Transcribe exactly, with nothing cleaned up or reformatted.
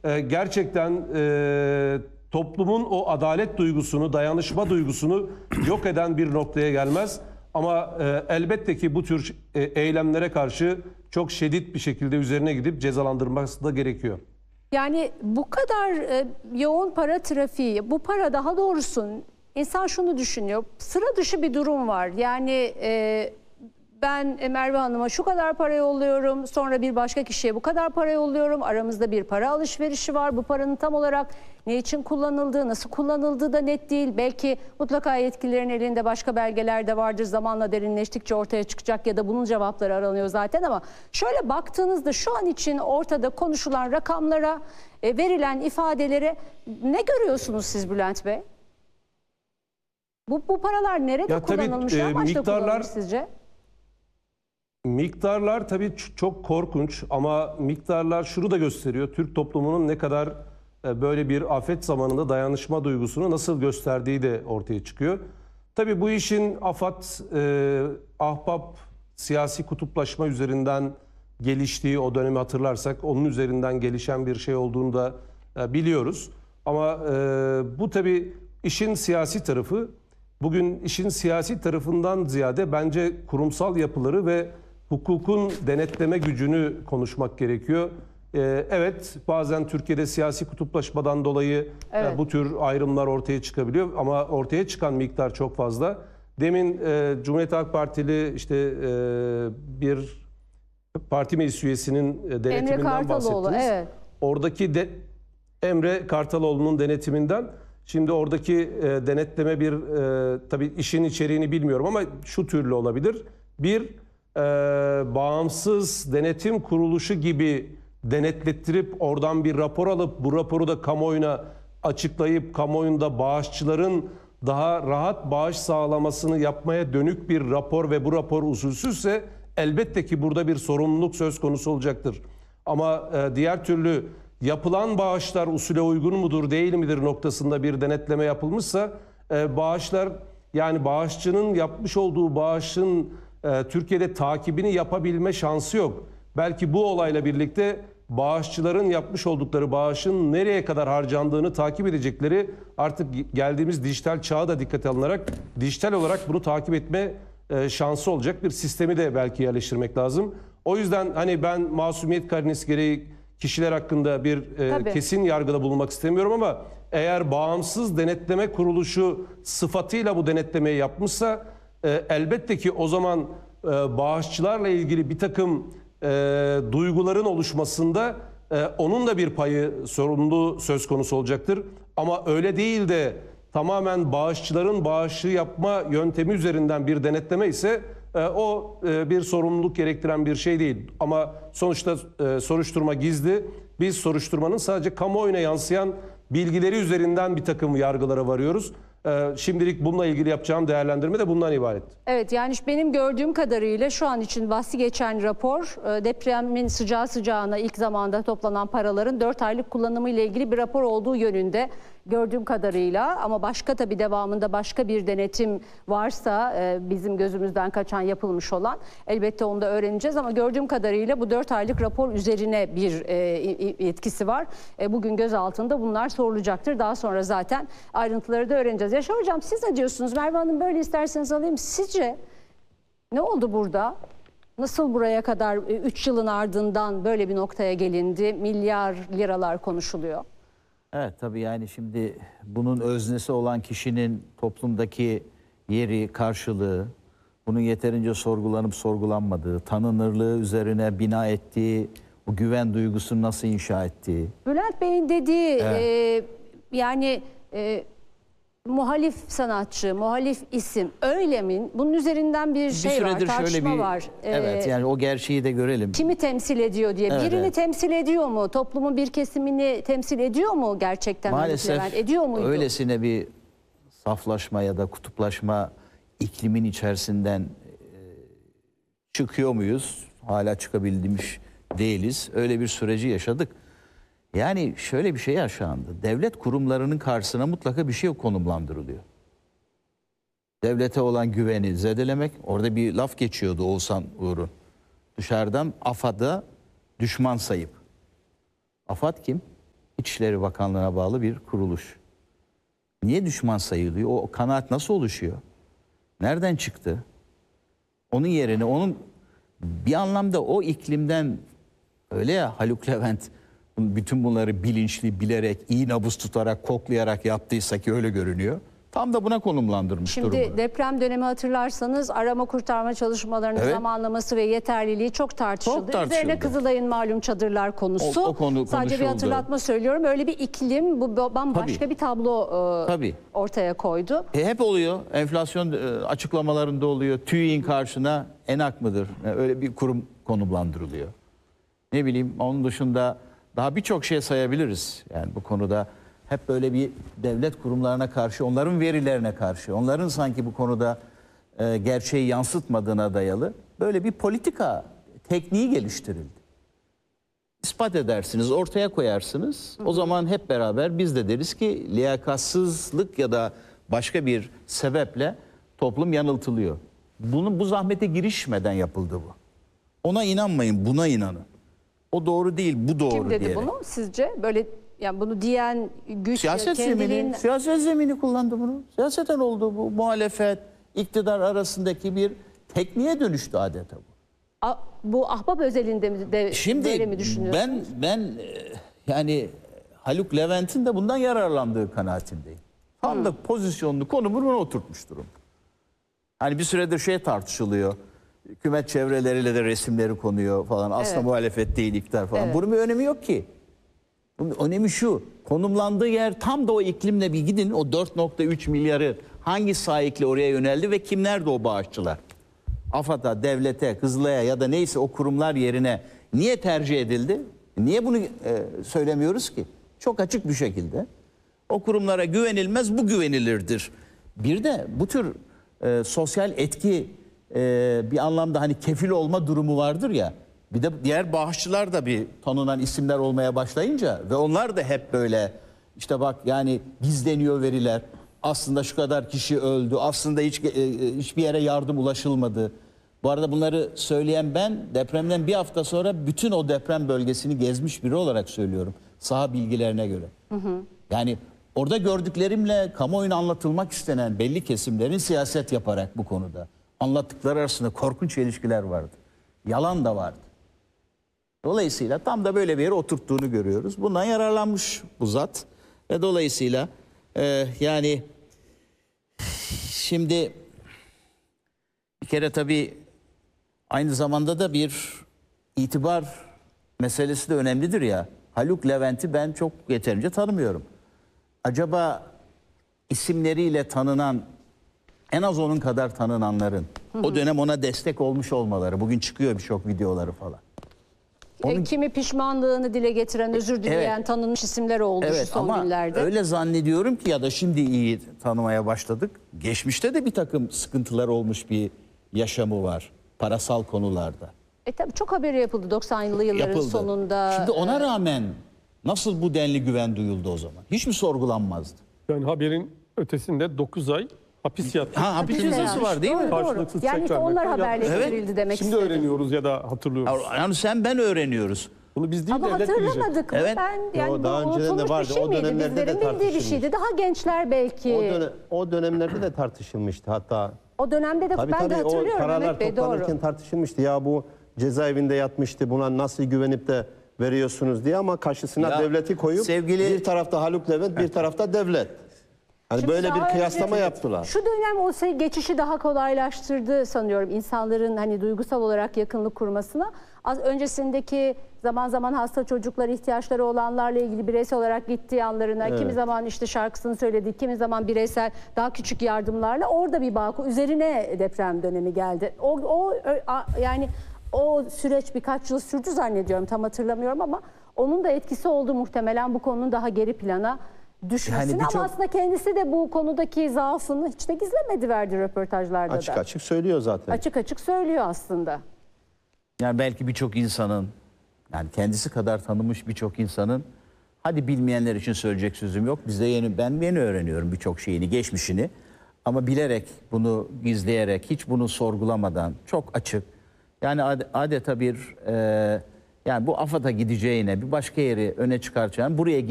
e, gerçekten e, toplumun o adalet duygusunu, dayanışma duygusunu yok eden bir noktaya gelmez. Ama e, elbette ki bu tür e, eylemlere karşı çok şiddet bir şekilde üzerine gidip cezalandırması da gerekiyor. Yani bu kadar e, yoğun para trafiği, bu para daha doğrusu insan şunu düşünüyor, sıra dışı bir durum var. Yani e, ben Merve Hanım'a şu kadar para yolluyorum, sonra bir başka kişiye bu kadar para yolluyorum, aramızda bir para alışverişi var. Bu paranın tam olarak ne için kullanıldığı, nasıl kullanıldığı da net değil. Belki mutlaka yetkililerin elinde başka belgeler de vardır, zamanla derinleştikçe ortaya çıkacak ya da bunun cevapları aranıyor zaten. Ama şöyle baktığınızda şu an için ortada konuşulan rakamlara, e, verilen ifadelere ne görüyorsunuz siz Bülent Bey? Bu, bu paralar nerede Ya tabii, kullanılmış, e, ne amaçla miktarlar- kullanılmış sizce? Miktarlar tabii çok korkunç ama miktarlar şunu da gösteriyor. Türk toplumunun ne kadar böyle bir afet zamanında dayanışma duygusunu nasıl gösterdiği de ortaya çıkıyor. Tabii bu işin AFAD, e, ahbap, siyasi kutuplaşma üzerinden geliştiği o dönemi hatırlarsak onun üzerinden gelişen bir şey olduğunu da e, biliyoruz. Ama e, bu tabii işin siyasi tarafı. Bugün işin siyasi tarafından ziyade bence kurumsal yapıları ve hukukun denetleme gücünü konuşmak gerekiyor. Ee, evet, bazen Türkiye'de siyasi kutuplaşmadan dolayı Evet. e, bu tür ayrımlar ortaya çıkabiliyor ama ortaya çıkan miktar çok fazla. Demin e, Cumhuriyet Halk Partili işte e, bir parti meclis üyesinin e, denetiminden Emre Kartaloğlu, bahsettiniz. evet. Oradaki de, Emre Kartaloğlu'nun denetiminden. Şimdi oradaki e, denetleme bir e, tabii işin içeriğini bilmiyorum ama şu türlü olabilir. Bir e, bağımsız denetim kuruluşu gibi denetlettirip oradan bir rapor alıp bu raporu da kamuoyuna açıklayıp kamuoyunda bağışçıların daha rahat bağış sağlamasını yapmaya dönük bir rapor ve bu rapor usulsüzse elbette ki burada bir sorumluluk söz konusu olacaktır. Ama e, diğer türlü yapılan bağışlar usule uygun mudur değil midir noktasında bir denetleme yapılmışsa e, bağışlar, yani bağışçının yapmış olduğu bağışın e, Türkiye'de takibini yapabilme şansı yok. Belki bu olayla birlikte bağışçıların yapmış oldukları bağışın nereye kadar harcandığını takip edecekleri, artık geldiğimiz dijital çağa da dikkate alınarak dijital olarak bunu takip etme e, şansı olacak bir sistemi de belki yerleştirmek lazım. O yüzden hani ben masumiyet karinesi gereği kişiler hakkında bir e, kesin yargıda bulunmak istemiyorum ama eğer bağımsız denetleme kuruluşu sıfatıyla bu denetlemeyi yapmışsa e, elbette ki o zaman e, bağışçılarla ilgili bir takım e, duyguların oluşmasında e, onun da bir payı, sorumluluğu söz konusu olacaktır. Ama öyle değil de tamamen bağışçıların bağışı yapma yöntemi üzerinden bir denetleme ise e, o e, bir sorumluluk gerektiren bir şey değil. Ama sonuçta e, soruşturma gizli. Biz soruşturmanın sadece kamuoyuna yansıyan bilgileri üzerinden bir takım yargılara varıyoruz. E, şimdilik bununla ilgili yapacağım değerlendirme de bundan ibaret. Evet, yani benim gördüğüm kadarıyla şu an için bahsi geçen rapor depremin sıcağı sıcağına ilk zamanda toplanan paraların dört aylık kullanımı ile ilgili bir rapor olduğu yönünde gördüğüm kadarıyla, ama başka tabii devamında başka bir denetim varsa bizim gözümüzden kaçan, yapılmış olan, elbette onu da öğreneceğiz ama gördüğüm kadarıyla bu dört aylık rapor üzerine bir etkisi var. Bugün gözaltında bunlar sorulacaktır. Daha sonra zaten ayrıntıları da öğreneceğiz. Yaşar Hocam, siz ne diyorsunuz? Merve Hanım, böyle isterseniz alayım. Sizce ne oldu burada? Nasıl buraya kadar üç yılın ardından böyle bir noktaya gelindi? Milyar liralar konuşuluyor. Evet, tabii yani şimdi bunun öznesi olan kişinin toplumdaki yeri, karşılığı, bunun yeterince sorgulanıp sorgulanmadığı, tanınırlığı üzerine bina ettiği, bu güven duygusunu nasıl inşa ettiği. Bülent Bey'in dediği Evet. e, yani e, muhalif sanatçı, muhalif isim, öyle mi? Bunun üzerinden bir şey bir var, süredir tartışma şöyle bir, var. Evet, Ee, yani o gerçeği de görelim. Kimi temsil ediyor diye. Evet, Birini evet. temsil ediyor mu? Toplumun bir kesimini temsil ediyor mu gerçekten? Maalesef Levent? Ediyor muydu? öylesine bir saflaşma ya da kutuplaşma iklimin içerisinden e, çıkıyor muyuz? Hala çıkabilmiş değiliz. Öyle bir süreci yaşadık. Yani şöyle bir şey yaşandı. Devlet kurumlarının karşısına mutlaka bir şey konumlandırılıyor. Devlete olan güveni zedelemek. Orada bir laf geçiyordu Oğuzhan Uğur'un. Dışarıdan AFAD'a düşman sayıp. AFAD kim? İçişleri Bakanlığı'na bağlı bir kuruluş. Niye düşman sayılıyor? O kanaat nasıl oluşuyor? Nereden çıktı? Onun yerine onun bir anlamda o iklimden öyle ya Haluk Levent bütün bunları bilinçli, bilerek, iyi nabız tutarak, koklayarak yaptıysa ki öyle görünüyor. Tam da buna konumlandırmış Şimdi durumu. deprem dönemi hatırlarsanız arama kurtarma çalışmalarının Evet. zamanlaması ve yeterliliği çok tartışıldı. Çok tartışıldı. Üzerine Kızılay'ın malum çadırlar konusu. O- o konu Sadece bir konuşuldu. hatırlatma söylüyorum. Öyle bir iklim, bu bambaşka Tabii. bir tablo e, Tabii. ortaya koydu. E, hep oluyor. Enflasyon e, açıklamalarında oluyor. TÜİK'in karşına ENAK mıdır? E, öyle bir kurum konumlandırılıyor. Ne bileyim onun dışında daha birçok şey sayabiliriz. Yani bu konuda hep böyle bir devlet kurumlarına karşı, onların verilerine karşı, onların sanki bu konuda e, gerçeği yansıtmadığına dayalı böyle bir politika tekniği geliştirildi. İspat edersiniz, ortaya koyarsınız. O zaman hep beraber biz de deriz ki liyakatsızlık ya da başka bir sebeple toplum yanıltılıyor. Bunu bu zahmete girişmeden yapıldı bu. Ona inanmayın, buna inanın. O doğru değil, bu doğru Kim dedi diyerek. bunu sizce? Böyle yani bunu diyen güç Siyaset kendiliğin- zemini, siyaset zemini kullandı bunu. Siyaseten oldu bu. Muhalefet, iktidar arasındaki bir tekniğe dönüştü adeta bu. A- bu ahbap özelinde mi de Şimdi böyle mi düşünüyorsunuz? ben ben e, yani Haluk Levent'in de bundan yararlandığı kanaatindeyim. Tam da pozisyonunu, konumunu buna oturtmuş durum. Hani bir süredir şey tartışılıyor. Hükümet çevreleriyle de resimleri konuyor falan. Aslında Evet. muhalefet değil, iktidar falan. Evet. Bunun bir önemi yok ki. Bunun önemi şu. Konumlandığı yer tam da o iklimle bir gidin. O dört nokta üç milyarı hangi sahikle oraya yöneldi ve kimler de o bağışçılar? AFAD'a, devlete, Kızılay'a ya da neyse o kurumlar yerine niye tercih edildi? Niye bunu e, söylemiyoruz ki? Çok açık bir şekilde. O kurumlara güvenilmez, bu güvenilirdir. Bir de bu tür e, sosyal etki e, bir anlamda hani kefil olma durumu vardır ya. Bir de diğer bağışçılar da bir tanınan isimler olmaya başlayınca ve onlar da hep böyle işte bak yani gizleniyor veriler. Aslında şu kadar kişi öldü. Aslında hiç e, hiçbir yere yardım ulaşılmadı. Bu arada bunları söyleyen ben depremden bir hafta sonra bütün o deprem bölgesini gezmiş biri olarak söylüyorum. Saha bilgilerine göre. Hı hı. Yani orada gördüklerimle kamuoyuna anlatılmak istenen belli kesimlerin siyaset yaparak bu konuda anlattıkları arasında korkunç çelişkiler vardı. Yalan da vardı. Dolayısıyla tam da böyle bir yere oturttuğunu görüyoruz. Bundan yararlanmış bu zat. Ve dolayısıyla e, yani şimdi bir kere tabii aynı zamanda da bir itibar meselesi de önemlidir ya. Haluk Levent'i ben çok yeterince tanımıyorum. Acaba isimleriyle tanınan, en az onun kadar tanınanların hı hı. o dönem ona destek olmuş olmaları, bugün çıkıyor birçok videoları falan. Onun... E, kimi pişmanlığını dile getiren, özür dileyen Evet. tanınmış isimler oldu Evet, şu son ama günlerde. öyle zannediyorum ki ya da şimdi iyi tanımaya başladık. Geçmişte de bir takım sıkıntılar olmuş bir yaşamı var parasal konularda. E tabii çok haberi yapıldı doksanlı yılların Yapıldı. sonunda. Şimdi ona rağmen nasıl bu denli güven duyuldu o zaman? Hiç mi sorgulanmazdı? Yani haberin ötesinde dokuz ay hapis yattı. Ha, hapis Hapis cezası yattı. var değil mi? Doğru, doğru. Karşılıksız Yani çek işte onlar vermekten haberleştirildi yaptı. demek Şimdi istedim. öğreniyoruz ya da hatırlıyoruz. Yani sen ben öğreniyoruz. Bunu biz değil Ama devlet bilecek. hatırlamadık mı? Evet. Ben yani Yo, bu daha önceden de unutulmuş vardı. bir şey O miydi? dönemlerde de Bizlerin bildiği bir tartışılmış. şeydi. Daha gençler belki. O, dönem, o dönemlerde de tartışılmıştı hatta. O dönemde de Tabii ben de tabii o hatırlıyorum paralar Mehmet Bey, toplanırken doğru. tartışılmıştı. Ya bu cezaevinde yatmıştı, buna nasıl güvenip de veriyorsunuz diye, ama karşısına Ya, devleti koyup sevgili- bir tarafta Haluk Levent, bir tarafta devlet. Hani Şimdi böyle bir daha kıyaslama önce- yaptılar. Şu dönem o se- geçişi daha kolaylaştırdı sanıyorum insanların hani duygusal olarak yakınlık kurmasına. Az öncesindeki zaman zaman hasta çocuklar, ihtiyaçları olanlarla ilgili bireysel olarak gittiği anlarına, kimi zaman işte şarkısını söylediği, kimi zaman bireysel daha küçük yardımlarla orada bir bağ, üzerine deprem dönemi geldi. O, o ö- a- yani o süreç birkaç yıl sürdü zannediyorum, tam hatırlamıyorum, ama onun da etkisi oldu muhtemelen bu konunun daha geri plana düşmesine. Yani birçok- Ama aslında kendisi de bu konudaki zaafını hiç de gizlemedi, verdiği röportajlarda Açık da. açık söylüyor zaten. Açık açık söylüyor aslında. Yani belki birçok insanın, yani kendisi kadar tanımış birçok insanın, hadi bilmeyenler için söyleyecek sözüm yok. Biz de yeni, ben yeni öğreniyorum birçok şeyini, geçmişini. Ama bilerek, bunu gizleyerek, hiç bunu sorgulamadan, çok açık. Yani ad- adeta bir, e, yani bu AFAD'a gideceğine, bir başka yeri öne çıkaracağını, buraya